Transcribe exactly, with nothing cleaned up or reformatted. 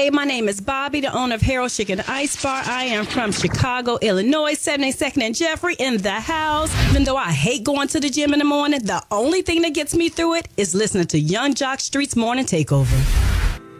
Hey, my name is Bobby, the owner of Harold's Chicken Ice Bar. I am from Chicago, Illinois, seventy-second and Jeffrey in the house. Even though I hate going to the gym in the morning, the only thing that gets me through it is listening to Young Jock Street's Morning Takeover.